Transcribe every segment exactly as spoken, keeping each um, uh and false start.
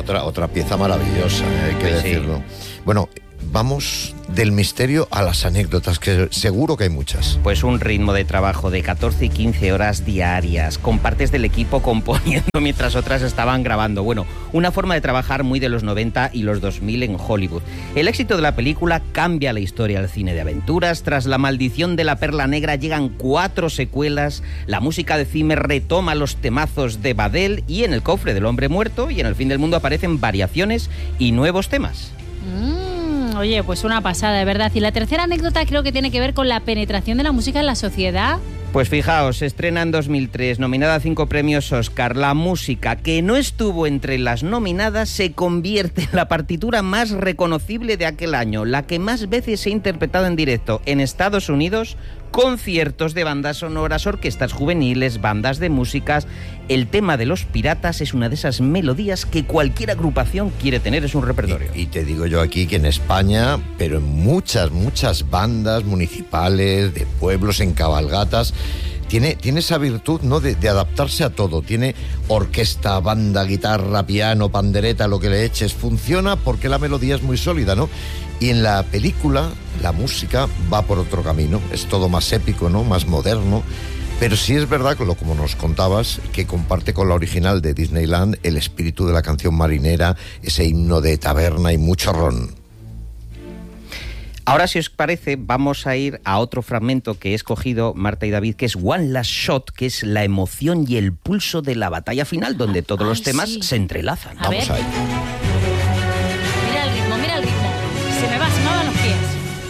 otra, otra pieza maravillosa, ¿eh? Hay que Pues decirlo. Sí. Bueno, vamos del misterio a las anécdotas, que seguro que hay muchas. Pues un ritmo de trabajo de catorce y quince horas diarias, con partes del equipo componiendo mientras otras estaban grabando. Bueno, una forma de trabajar muy de los noventa y los dos mil en Hollywood. El éxito de la película cambia la historia del cine de aventuras. Tras La maldición de la perla negra llegan cuatro secuelas. La música de Zimmer retoma los temazos de Badell, y en El cofre del hombre muerto y en El fin del mundo aparecen variaciones y nuevos temas. Mm. Oye, pues una pasada, de verdad. Y la tercera anécdota creo que tiene que ver con la penetración de la música en la sociedad. Pues fijaos, se estrena en dos mil tres, nominada a cinco premios Oscar. La música, que no estuvo entre las nominadas, se convierte en la partitura más reconocible de aquel año, la que más veces se ha interpretado en directo en Estados Unidos, conciertos de bandas sonoras, orquestas juveniles, bandas de músicas. El tema de los piratas es una de esas melodías que cualquier agrupación quiere tener en su repertorio. Y, y te digo yo aquí que en España, pero en muchas, muchas bandas municipales, de pueblos, en cabalgatas, tiene, tiene esa virtud, ¿no?, de, de adaptarse a todo. Tiene orquesta, banda, guitarra, piano, pandereta, lo que le eches. Funciona porque la melodía es muy sólida, ¿no? Y en la película, la música va por otro camino. Es todo más épico, ¿no?, más moderno. Pero sí es verdad, como nos contabas, que comparte con la original de Disneyland el espíritu de la canción marinera, ese himno de taberna y mucho ron. Ahora, si os parece, vamos a ir a otro fragmento que he escogido, Marta y David, que es One Last Shot, que es la emoción y el pulso de la batalla final, donde todos Ay, los temas sí. se entrelazan. A Vamos ver. ahí. Mira el ritmo, mira el ritmo. Se me va, se me van los pies.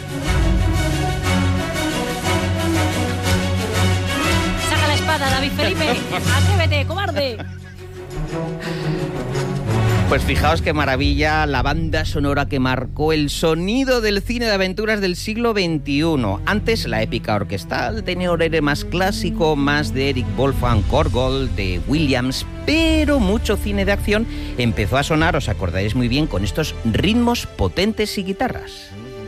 Saca la espada, David Felipe. Atrévete, cobarde. Pues fijaos qué maravilla, la banda sonora que marcó el sonido del cine de aventuras del siglo veintiuno. Antes la épica orquestal tenía un aire más clásico, más de Eric Wolfgang Korgold, de Williams, pero mucho cine de acción empezó a sonar, os acordaréis muy bien, con estos ritmos potentes y guitarras.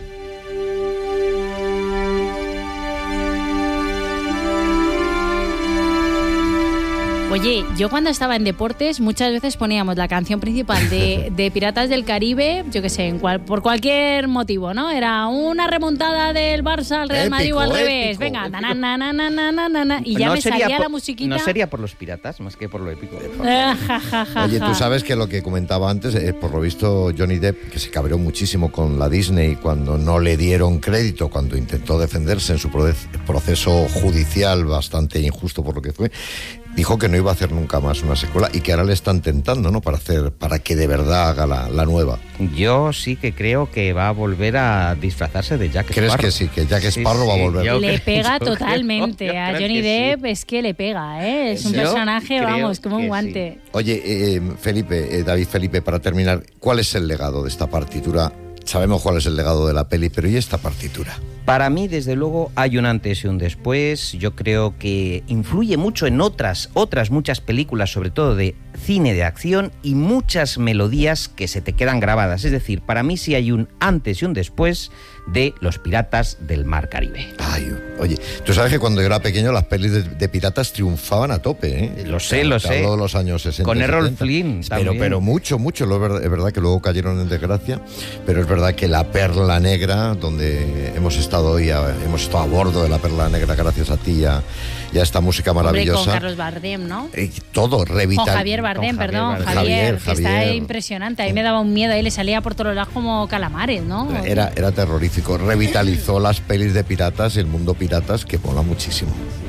Oye, yo cuando estaba en deportes muchas veces poníamos la canción principal de, de Piratas del Caribe, yo qué sé, en cual, por cualquier motivo, ¿no? Era una remontada del Barça al Real Madrid o al revés. Épico, Venga, épico. na, na, na, na, na, na, na, na, y ya No me sería salía por- la musiquita. No sería por los piratas, más que por lo épico. Ah, ja, ja, ja, Oye, ja. tú sabes que lo que comentaba antes, eh, por lo visto Johnny Depp, que se cabreó muchísimo con la Disney cuando no le dieron crédito, cuando intentó defenderse en su proce- proceso judicial bastante injusto por lo que fue, dijo que no iba a hacer nunca más una secuela y que ahora le están tentando, ¿no?, para hacer, para que de verdad haga la, la nueva. Yo sí que creo que va a volver a disfrazarse de Jack Sparrow. ¿Crees que sí, que Jack Sí, Sparrow va a sí, volver? yo Le creo- pega yo creo- totalmente. yo A creo Johnny que Depp sí. es que le pega, ¿eh? Es un Yo personaje, creo vamos, como un que guante. Oye, eh, Felipe, eh, David Felipe, para terminar, ¿cuál es el legado de esta partitura? Sabemos cuál es el legado de la peli, pero ¿y esta partitura? Para mí, desde luego, hay un antes y un después. Yo creo que influye mucho en otras, otras muchas películas, sobre todo de cine de acción, y muchas melodías que se te quedan grabadas. Es decir, para mí sí hay un antes y un después de Los Piratas del Mar Caribe. Ay, oye, tú sabes que cuando yo era pequeño las pelis de, de piratas triunfaban a tope, ¿eh? Lo sé, lo Te sé. hablo de los años sesenta. Con y Errol setenta. Flynn Pero, también. pero mucho, mucho. Lo es verdad, es verdad que luego cayeron en desgracia, pero es verdad que La Perla Negra, donde hemos estado hoy, a- hemos estado a bordo de La Perla Negra gracias a ti y a, y a esta música Hombre, maravillosa. con Carlos Bardem, ¿no? Eh, todo Con revital. Javier Bardem, Con Javier perdón, Bardem. Javier, Javier, que está Javier. impresionante. A mí me daba un miedo, ahí le salía por todos lados como calamares, ¿no? Era, era terrorífico. Revitalizó las pelis de piratas, el mundo piratas, que mola muchísimo.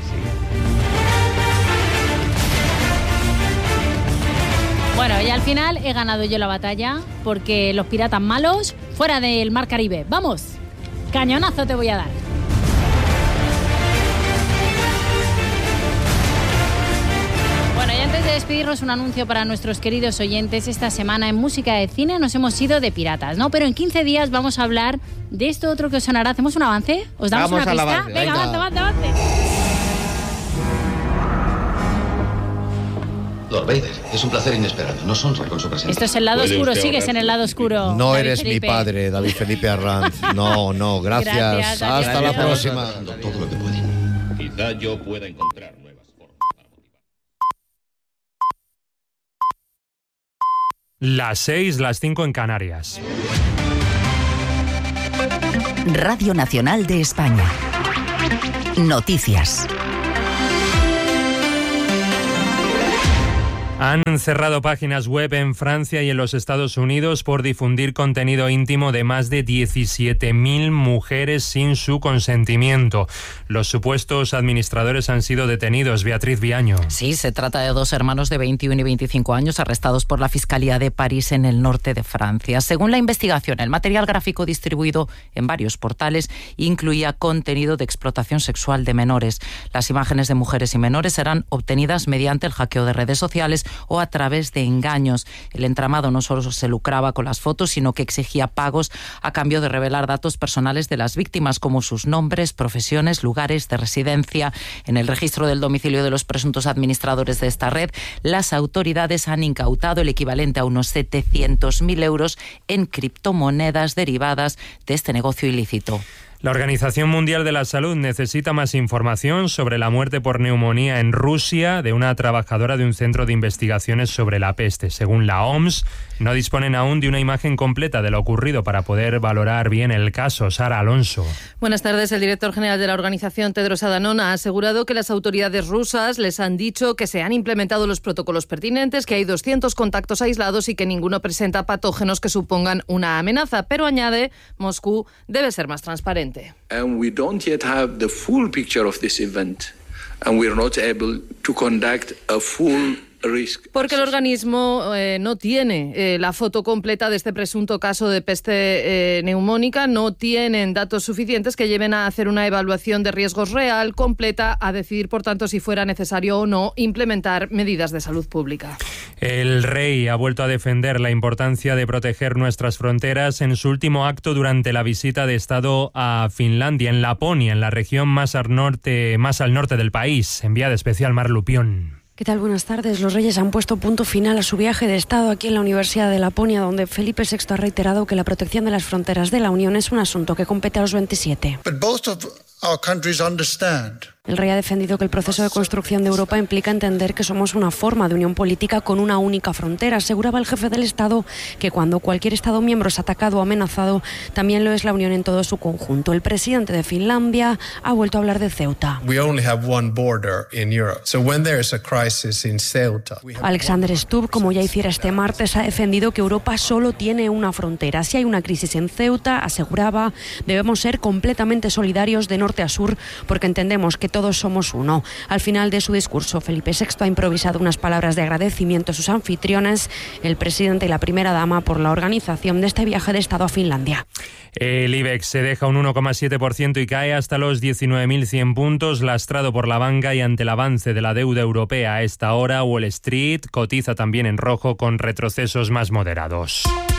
Bueno, y al final he ganado yo la batalla porque los piratas malos fuera del Mar Caribe. ¡Vamos! Cañonazo te voy a dar. Bueno, y antes de despedirnos, un anuncio para nuestros queridos oyentes. Esta semana en Música de Cine nos hemos ido de piratas, ¿no? Pero en quince días vamos a hablar de esto otro que os sonará. ¿Hacemos un avance? ¿Os damos Vamos una al pista? avance, Venga, venga. avance, avance, avance. Lord Vader, es un placer inesperado. No sonríe con su presencia. Esto es el lado ¿Puede oscuro, usted sigues ahorrar en el lado su oscuro. No David eres Felipe. mi padre, David Felipe Arranz. No, no, gracias. Gracias, Hasta adiós. la Adiós. próxima. Trabajando todo lo que pueden. Quizá yo pueda encontrar nuevas formas para motivar. Las seis, las cinco en Canarias. Radio Nacional de España. Noticias. Han cerrado páginas web en Francia y en los Estados Unidos por difundir contenido íntimo de más de diecisiete mil mujeres sin su consentimiento. Los supuestos administradores han sido detenidos. Beatriz Viaño. Sí, se trata de dos hermanos de veintiuno y veinticinco años arrestados por la Fiscalía de París en el norte de Francia. Según la investigación, el material gráfico distribuido en varios portales incluía contenido de explotación sexual de menores. Las imágenes de mujeres y menores eran obtenidas mediante el hackeo de redes sociales o a través de engaños. El entramado no solo se lucraba con las fotos, sino que exigía pagos a cambio de revelar datos personales de las víctimas, como sus nombres, profesiones, lugares de residencia. En el registro del domicilio de los presuntos administradores de esta red, las autoridades han incautado el equivalente a unos setecientos mil euros en criptomonedas derivadas de este negocio ilícito. La Organización Mundial de la Salud necesita más información sobre la muerte por neumonía en Rusia de una trabajadora de un centro de investigaciones sobre la peste. Según la O M S, no disponen aún de una imagen completa de lo ocurrido para poder valorar bien el caso. Sara Alonso. Buenas tardes. El director general de la organización, Tedros Adhanom, ha asegurado que las autoridades rusas les han dicho que se han implementado los protocolos pertinentes, que hay doscientos contactos aislados y que ninguno presenta patógenos que supongan una amenaza. Pero añade, Moscú debe ser más transparente. And we don't yet have the full picture of this event, and we're not able to conduct a full Porque el organismo eh, no tiene eh, la foto completa de este presunto caso de peste eh, neumónica, no tienen datos suficientes que lleven a hacer una evaluación de riesgos real, completa, a decidir, por tanto, si fuera necesario o no implementar medidas de salud pública. El rey ha vuelto a defender la importancia de proteger nuestras fronteras en su último acto durante la visita de Estado a Finlandia, en Laponia, en la región más al norte, más al norte del país. Enviada especial Mar Lupión. ¿Qué tal? Buenas tardes. Los reyes han puesto punto final a su viaje de Estado aquí en la Universidad de Laponia, donde Felipe sexto ha reiterado que la protección de las fronteras de la Unión es un asunto que compete a los veintisiete. But both of our countries understand. El rey ha defendido que el proceso de construcción de Europa implica entender que somos una forma de unión política con una única frontera. Aseguraba el jefe del Estado que cuando cualquier Estado miembro es atacado o amenazado, también lo es la Unión en todo su conjunto. El presidente de Finlandia ha vuelto a hablar de Ceuta. We only have one border in Europe. So when there is a crisis in Ceuta, Alexander Stubb, como ya hiciera este martes, ha defendido que Europa solo tiene una frontera. Si hay una crisis en Ceuta, aseguraba, debemos ser completamente solidarios de norte a sur, porque entendemos que todos somos uno. Al final de su discurso, Felipe sexto ha improvisado unas palabras de agradecimiento a sus anfitriones, el presidente y la primera dama, por la organización de este viaje de Estado a Finlandia. El IBEX se deja un uno coma siete por ciento y cae hasta los diecinueve mil cien puntos, lastrado por la banca y ante el avance de la deuda europea. A esta hora, Wall Street cotiza también en rojo, con retrocesos más moderados.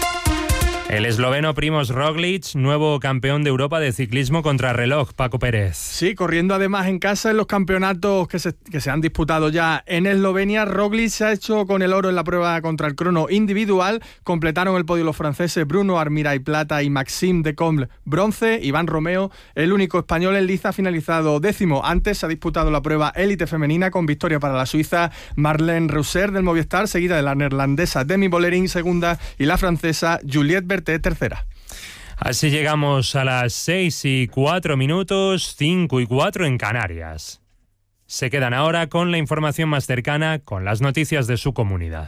El esloveno Primož Roglič, nuevo campeón de Europa de ciclismo contrarreloj. Paco Pérez. Sí, corriendo además en casa en los campeonatos que se, que se han disputado ya en Eslovenia. Roglič se ha hecho con el oro en la prueba contra el crono individual. Completaron el podio los franceses Bruno Armirail plata y Maxime de Comble bronce. Iván Romeo, el único español en liza, ha finalizado décimo. Antes se ha disputado la prueba élite femenina con victoria para la suiza Marlene Reusser del Movistar, seguida de la neerlandesa Demi Vollering segunda y la francesa Juliette Berthet tercera. Así llegamos a las seis y cuatro minutos, cinco y cuatro en Canarias. Se quedan ahora con la información más cercana, con las noticias de su comunidad.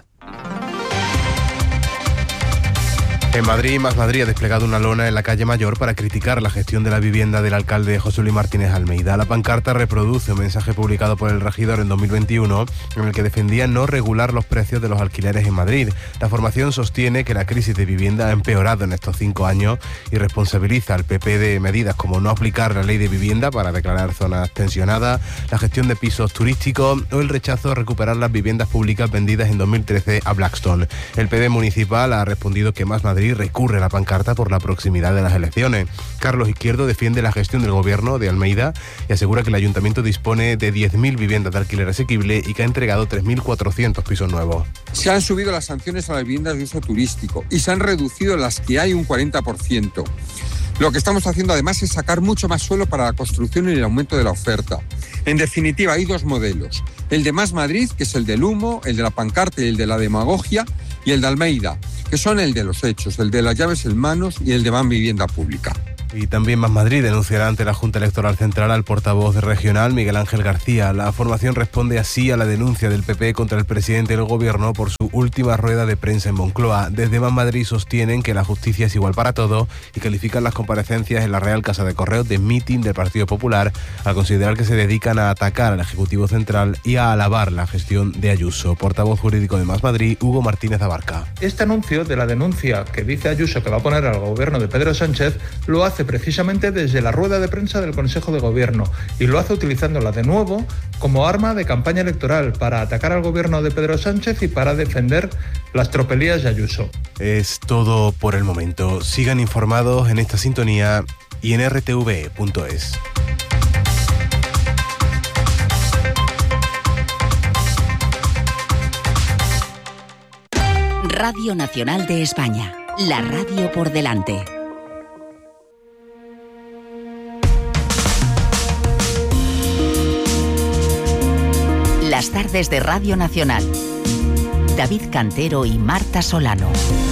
En Madrid, Más Madrid ha desplegado una lona en la calle Mayor para criticar la gestión de la vivienda del alcalde José Luis Martínez Almeida. La pancarta reproduce un mensaje publicado por el regidor en dos mil veintiuno en el que defendía no regular los precios de los alquileres en Madrid. La formación sostiene que la crisis de vivienda ha empeorado en estos cinco años y responsabiliza al P P de medidas como no aplicar la ley de vivienda para declarar zonas tensionadas, la gestión de pisos turísticos o el rechazo a recuperar las viviendas públicas vendidas en dos mil trece a Blackstone. El P D municipal ha respondido que Más Madrid recurre a la pancarta por la proximidad de las elecciones. Carlos Izquierdo defiende la gestión del gobierno de Almeida y asegura que el ayuntamiento dispone de diez mil viviendas de alquiler asequible y que ha entregado tres mil cuatrocientos pisos nuevos. Se han subido las sanciones a las viviendas de uso turístico y se han reducido las que hay un cuarenta por ciento. Lo que estamos haciendo además es sacar mucho más suelo para la construcción y el aumento de la oferta. En definitiva, hay dos modelos. El de Más Madrid, que es el del humo, el de la pancarta y el de la demagogia, y el de Almeida, que son el de los hechos, el de las llaves en manos y el de Más Vivienda Pública. Y también Más Madrid denunciará ante la Junta Electoral Central al portavoz regional Miguel Ángel García. La formación responde así a la denuncia del P P contra el presidente del Gobierno por su última rueda de prensa en Moncloa. Desde Más Madrid sostienen que la justicia es igual para todos y califican las comparecencias en la Real Casa de Correos de mitin del Partido Popular, al considerar que se dedican a atacar al Ejecutivo Central y a alabar la gestión de Ayuso. Portavoz jurídico de Más Madrid, Hugo Martínez Abarca. Este anuncio de la denuncia que dice Ayuso que va a poner al Gobierno de Pedro Sánchez lo hace precisamente desde la rueda de prensa del Consejo de Gobierno y lo hace utilizándola de nuevo como arma de campaña electoral para atacar al Gobierno de Pedro Sánchez y para defender las tropelías de Ayuso. Es todo por el momento. Sigan informados en esta sintonía y en r t v punto es. Radio Nacional de España, la radio por delante. Las tardes de Radio Nacional. David Cantero y Marta Solano.